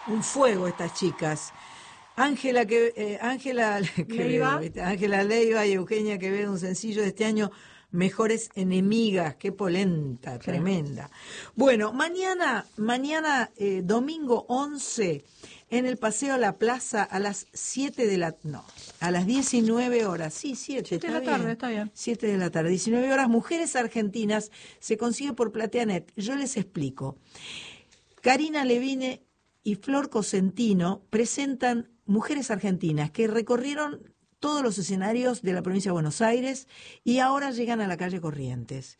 un fuego estas chicas. Ángela Leiva. Ángela Leiva y Eugenia Quevedo, un sencillo de este año, Mejores Enemigas. Qué polenta, Sí. tremenda. Bueno, mañana domingo 11, en el Paseo a la Plaza a las 19 horas. Sí, 7, 7 de la tarde, está bien. 7 de la tarde, 19 horas, Mujeres Argentinas, se consigue por Plateanet. Yo les explico. Karina Levine y Flor Cosentino presentan Mujeres Argentinas que recorrieron todos los escenarios de la provincia de Buenos Aires y ahora llegan a la calle Corrientes.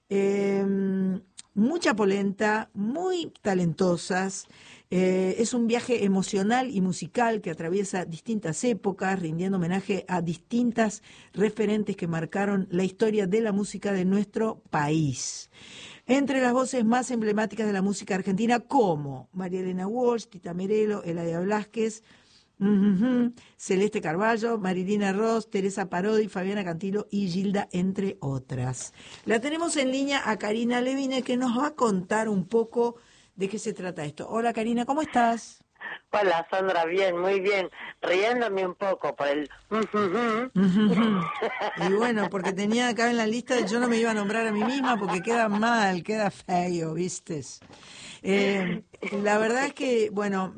Mucha polenta, muy talentosas. Es un viaje emocional y musical que atraviesa distintas épocas, rindiendo homenaje a distintas referentes que marcaron la historia de la música de nuestro país. Entre las voces más emblemáticas de la música argentina, como María Elena Walsh, Tita Merelo, Eladia Blasquez, Celeste Carballo, Marilina Ross, Teresa Parodi, Fabiana Cantilo y Gilda, entre otras. La tenemos en línea a Karina Levine, que nos va a contar un poco de qué se trata esto. Hola Karina, ¿cómo estás? Hola Sandra, bien, muy bien, riéndome un poco por el... Y bueno, porque tenía acá en la lista, yo no me iba a nombrar a mí misma porque queda mal, queda feo, ¿vistes? La verdad es que, bueno,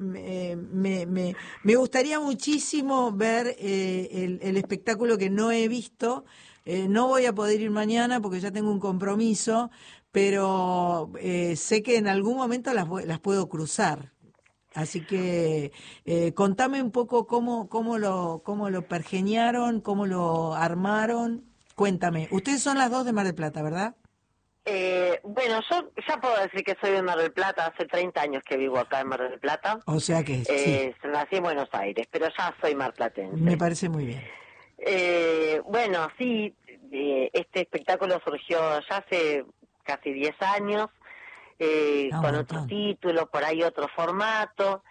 me gustaría muchísimo ver el espectáculo que no he visto. No voy a poder ir mañana porque ya tengo un compromiso, pero sé que en algún momento las puedo cruzar. Así que contame un poco cómo lo pergeñaron, cómo lo armaron. Cuéntame. Ustedes son las dos de Mar del Plata, ¿verdad? Bueno, yo ya puedo decir que soy de Mar del Plata, hace 30 años que vivo acá en Mar del Plata. O sea que sí, Nací en Buenos Aires, pero ya soy me marplatense. parece muy bien. Bueno, sí, este espectáculo surgió ya hace casi 10 años, Un con otro montón. título, por ahí otro formato,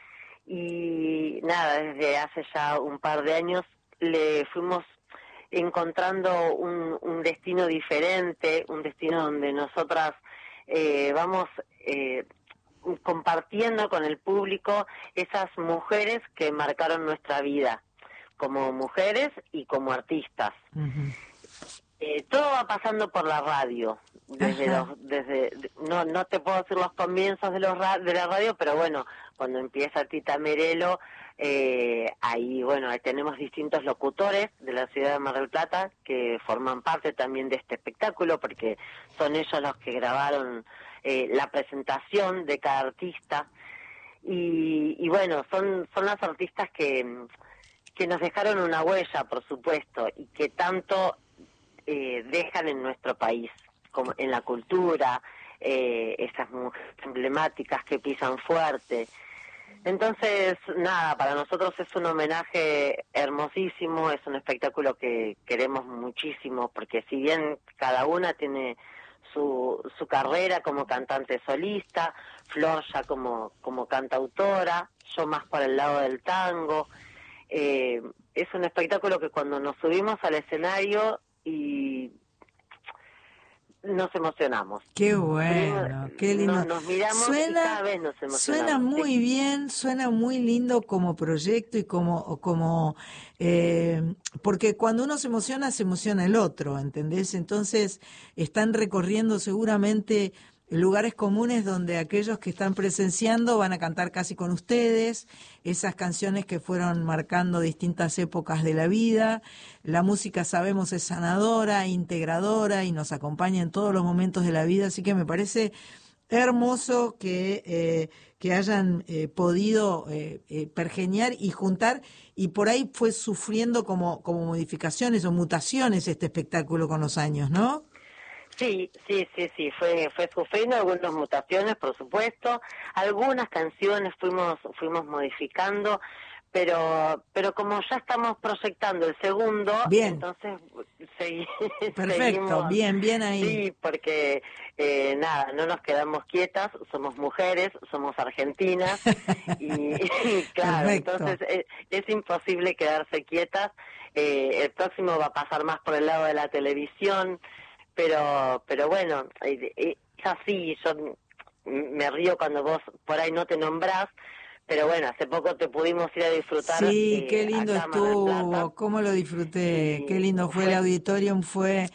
y nada, desde hace ya un par de años le fuimos encontrando un destino diferente, un destino donde nosotras vamos compartiendo con el público esas mujeres que marcaron nuestra vida, como mujeres y como artistas. Ujú. Todo va pasando por la radio, Ajá. no te puedo decir los comienzos de de la radio, pero bueno, cuando empieza Tita Merelo, ahí tenemos distintos locutores de la ciudad de Mar del Plata que forman parte también de este espectáculo, porque son ellos los que grabaron la presentación de cada artista, y bueno, son las artistas que nos dejaron una huella, por supuesto, y que tanto dejan en nuestro país, como en la cultura, esas mujeres emblemáticas que pisan fuerte. Entonces, nada, para nosotros es un homenaje hermosísimo, es un espectáculo que queremos muchísimo, porque si bien cada una tiene su carrera como cantante solista, Flor ya como cantautora, yo más por el lado del tango, es un espectáculo que cuando nos subimos al escenario y nos emocionamos. Qué bueno, qué lindo. Nos miramos y Suena, cada vez nos suena emocionamos. muy Sí. bien, suena muy lindo como proyecto y porque cuando uno se emociona el otro, ¿entendés? Entonces están recorriendo seguramente lugares comunes donde aquellos que están presenciando van a cantar casi con ustedes, esas canciones que fueron marcando distintas épocas de la vida. La música, sabemos, es sanadora, integradora y nos acompaña en todos los momentos de la vida, así que me parece hermoso que hayan podido pergeñar y juntar, y por ahí fue sufriendo como modificaciones o mutaciones este espectáculo con los años, ¿no? Sí, fue sufriendo algunas mutaciones, por supuesto, algunas canciones fuimos modificando, pero como ya estamos proyectando el segundo, Bien, entonces perfecto, seguimos, bien ahí. sí, porque nada, no nos quedamos quietas, somos mujeres, somos argentinas, y claro, entonces Perfecto. es imposible quedarse quietas. El próximo va a pasar más por el lado de la televisión, pero bueno, es así. Yo me río cuando vos por ahí no te nombrás, pero bueno, hace poco te pudimos ir a disfrutar. Sí, qué lindo estuvo, cómo lo disfruté, qué lindo fue el auditorium, fue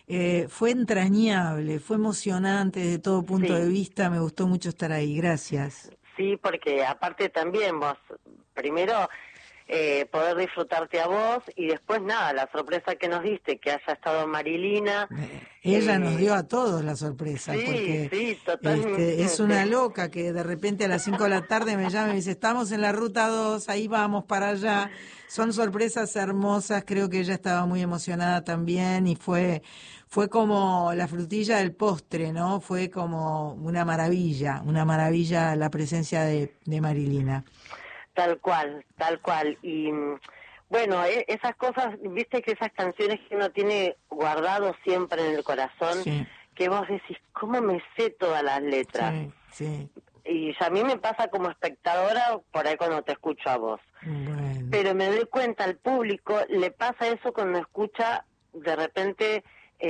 entrañable, fue emocionante desde todo punto de vista, me gustó mucho estar ahí, gracias. Sí, porque aparte también vos, primero poder disfrutarte a vos y después nada, la sorpresa que nos diste, que haya estado Marilina. Ella nos dio a todos la sorpresa, sí, porque sí, totalmente. Es una loca que de repente a las 5 de la tarde me llama y me dice, estamos en la ruta 2, ahí vamos para allá. Son sorpresas hermosas, creo que ella estaba muy emocionada también y fue como la frutilla del postre, ¿no? Fue como una maravilla la presencia de Marilina. Tal cual. Y bueno, esas cosas, viste que esas canciones que uno tiene guardado siempre en el corazón, sí, que vos decís, ¿cómo me sé todas las letras? Sí. Y a mí me pasa como espectadora por ahí cuando te escucho a vos. Bueno. Pero me doy cuenta, al público le pasa eso cuando escucha de repente...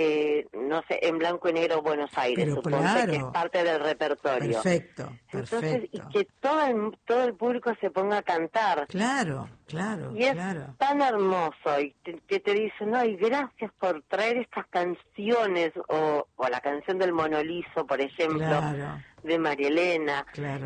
no sé, en blanco y negro Buenos Aires, pero suponte, claro, que es parte del repertorio. Perfecto. Entonces, y que todo el público se ponga a cantar. Claro. Y es tan hermoso, y que te dicen, ay, gracias por traer estas canciones, o la canción del Monolizo, por ejemplo, de María Elena,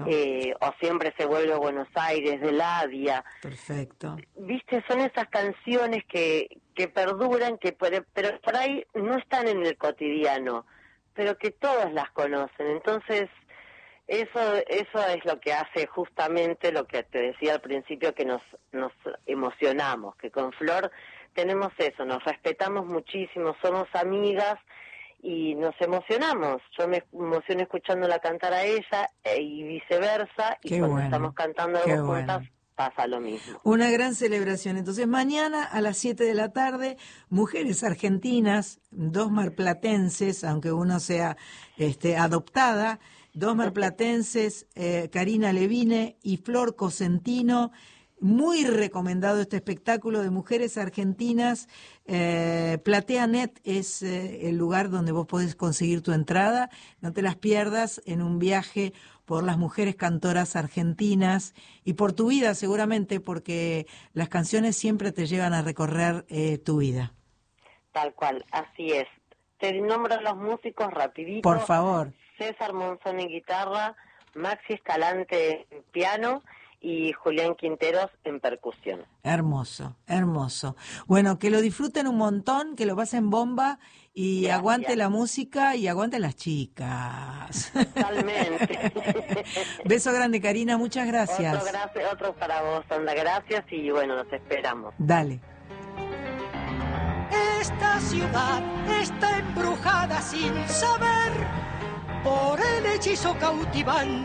o Siempre se vuelve a Buenos Aires, de Ladia. Perfecto. Viste, son esas canciones que perduran, pero por ahí no están en el cotidiano, pero que todos las conocen. Entonces, eso es lo que hace justamente lo que te decía al principio, que nos emocionamos, que con Flor tenemos eso, nos respetamos muchísimo, somos amigas y nos emocionamos. Yo me emociono escuchándola cantar a ella y viceversa, y cuando estamos cantando algo juntas, pasa lo mismo. Una gran celebración. Entonces, mañana a las 7 de la tarde, mujeres argentinas, 2 marplatenses, aunque uno sea adoptada, 2 marplatenses, Karina Levine y Flor Cosentino. Muy recomendado este espectáculo de mujeres argentinas. PlateaNet es el lugar donde vos podés conseguir tu entrada. No te las pierdas en un viaje por las mujeres cantoras argentinas y por tu vida seguramente, porque las canciones siempre te llevan a recorrer tu vida. Tal cual, así es. Te nombro los músicos rapidito. Por favor. César Monzón en guitarra, Maxi Escalante en piano y Julián Quinteros en percusión. Hermoso. Bueno, que lo disfruten un montón, que lo pasen bomba y gracias. Aguante la música y aguanten las chicas. Totalmente. Beso grande, Karina, muchas gracias. Otro para vos, Sandra, gracias y bueno, nos esperamos. Dale. Esta ciudad está embrujada sin saber por el hechizo cautivante